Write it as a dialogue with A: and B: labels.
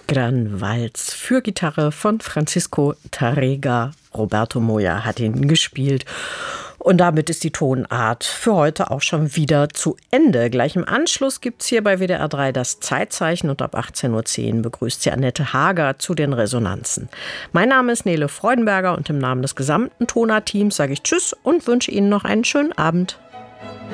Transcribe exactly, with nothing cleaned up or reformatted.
A: Gran Walz für Gitarre von Francisco Tárrega. Roberto Moya hat ihn gespielt. Und damit ist die Tonart für heute auch schon wieder zu Ende. Gleich im Anschluss gibt es hier bei W D R drei das Zeitzeichen und ab achtzehn Uhr zehn begrüßt sie Annette Hager zu den Resonanzen. Mein Name ist Nele Freudenberger und im Namen des gesamten Tonart-Teams sage ich Tschüss und wünsche Ihnen noch einen schönen Abend.